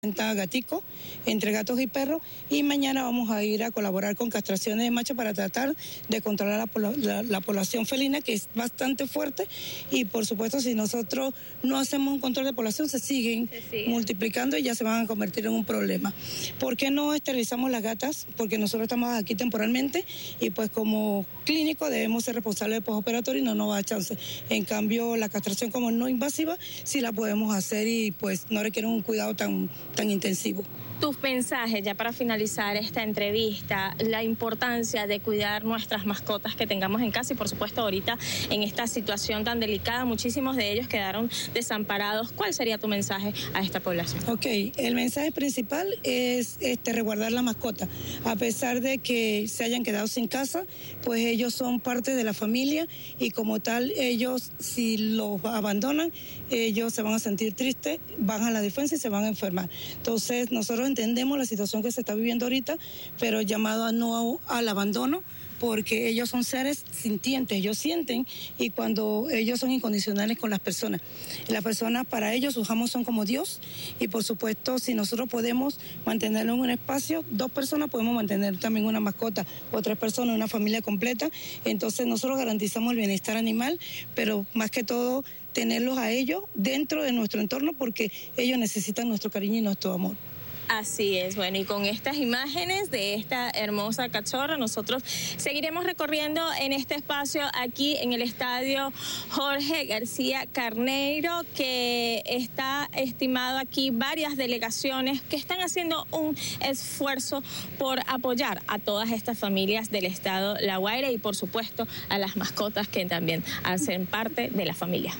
gatico, entre gatos y perros, y mañana vamos a ir a colaborar con castraciones de machos para tratar de controlar la población felina, que es bastante fuerte, y por supuesto si nosotros no hacemos un control de población se siguen multiplicando y ya se van a convertir en un problema. ¿Por qué no esterilizamos las gatas? Porque nosotros estamos aquí temporalmente y pues como clínico debemos ser responsables del postoperatorio y no nos va a dar chance. En cambio la castración como no invasiva sí la podemos hacer y pues no requiere un cuidado tan intensivo. Tus mensajes ya para finalizar esta entrevista, la importancia de cuidar nuestras mascotas que tengamos en casa y por supuesto ahorita en esta situación tan delicada, muchísimos de ellos quedaron desamparados. ¿Cuál sería tu mensaje a esta población? Ok, el mensaje principal es resguardar la mascota. A pesar de que se hayan quedado sin casa, pues ellos son parte de la familia y como tal ellos si los abandonan, ellos se van a sentir tristes, van a la defensa y se van a enfermar. Entonces nosotros entendemos la situación que se está viviendo ahorita, pero llamado a no al abandono, porque ellos son seres sintientes, ellos sienten y cuando ellos son incondicionales con las personas. Las personas para ellos, sus amos son como Dios y por supuesto si nosotros podemos mantenerlo en un espacio, 2 personas podemos mantener también una mascota o 3 personas, una familia completa. Entonces nosotros garantizamos el bienestar animal, pero más que todo tenerlos a ellos dentro de nuestro entorno porque ellos necesitan nuestro cariño y nuestro amor. Así es, bueno, y con estas imágenes de esta hermosa cachorra, nosotros seguiremos recorriendo en este espacio aquí en el estadio Jorge García Carneiro, que está estimado aquí varias delegaciones que están haciendo un esfuerzo por apoyar a todas estas familias del estado La Guaira y por supuesto a las mascotas que también hacen parte de la familia.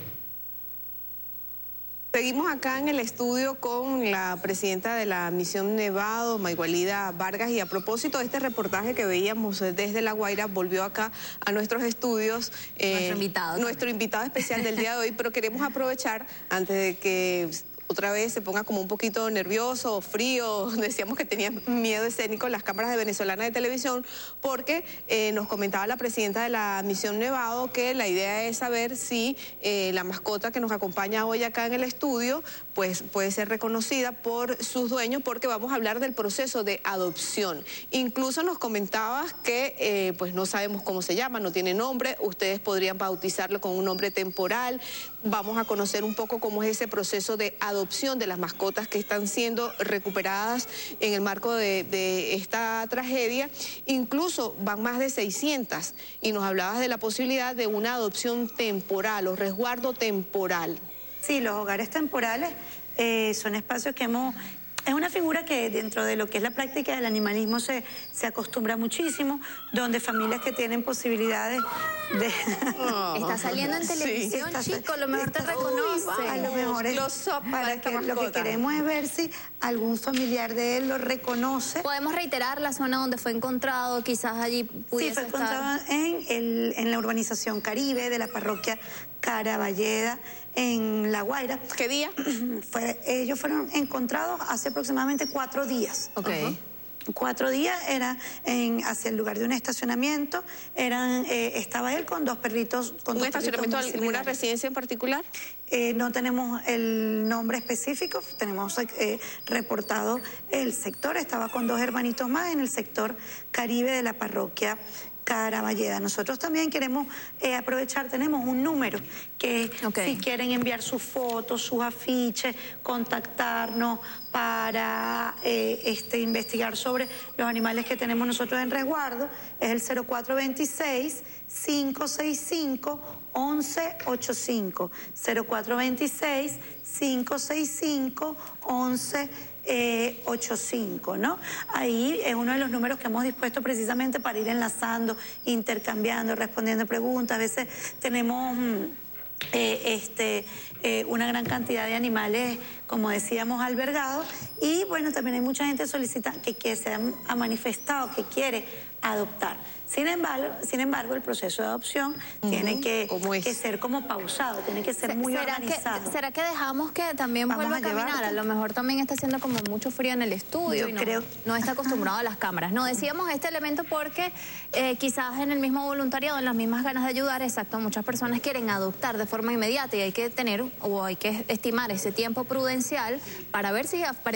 Seguimos acá en el estudio con la presidenta de la Misión Nevado, Maygualida Vargas, y a propósito de este reportaje que veíamos desde La Guaira, volvió acá a nuestros estudios nuestro invitado especial del día de hoy, pero queremos aprovechar antes de que otra vez se ponga como un poquito nervioso o frío, decíamos que tenía miedo escénico en las cámaras de Venezolana de Televisión, porque nos comentaba la presidenta de la Misión Nevado que la idea es saber si la mascota que nos acompaña hoy acá en el estudio, pues puede ser reconocida por sus dueños, porque vamos a hablar del proceso de adopción. Incluso nos comentabas que pues no sabemos cómo se llama, no tiene nombre, ustedes podrían bautizarlo con un nombre temporal. Vamos a conocer un poco cómo es ese proceso de adopción de las mascotas que están siendo recuperadas en el marco de esta tragedia. Incluso van más de 600 y nos hablabas de la posibilidad de una adopción temporal o resguardo temporal. Sí, los hogares temporales son espacios que hemos... Es una figura que dentro de lo que es la práctica del animalismo se acostumbra muchísimo, donde familias que tienen posibilidades de... Está saliendo en televisión, sí, chico, a lo mejor te reconoce. A lo mejor es para que lo que queremos es ver si algún familiar de él lo reconoce. Podemos reiterar la zona donde fue encontrado, quizás allí pudiese estar. Sí, fue encontrado en la urbanización Caribe de la parroquia Caraballeda, en La Guaira. ¿Qué día? Ellos fueron encontrados hace aproximadamente 4 días. Ok. 4 días, era hacia el lugar de un estacionamiento, estaba él con 2 perritos. ¿Un estacionamiento de alguna residencia en particular? No tenemos el nombre específico, tenemos reportado el sector, estaba con 2 hermanitos más en el sector Caribe de la parroquia Caraballeda. Nosotros también queremos aprovechar, tenemos un número que si quieren enviar sus fotos, sus afiches, contactarnos para investigar sobre los animales que tenemos nosotros en resguardo, es el 0426-565-1185, 0426-565-1185, ¿no? Ahí es uno de los números que hemos dispuesto precisamente para ir enlazando, intercambiando, respondiendo preguntas. A veces tenemos una gran cantidad de animales, como decíamos, albergados, y bueno, también hay mucha gente que se ha manifestado que quiere adoptar. Sin embargo, el proceso de adopción tiene que ser como pausado, tiene que ser muy organizado. ¿Será que dejamos que también vuelva a caminar? A lo mejor también está haciendo como mucho frío en el estudio. No está acostumbrado a las cámaras. No decíamos este elemento porque quizás en el mismo voluntariado, en las mismas ganas de ayudar, exacto, muchas personas quieren adoptar de forma inmediata y hay que tener o hay que estimar ese tiempo prudencial para ver si aparece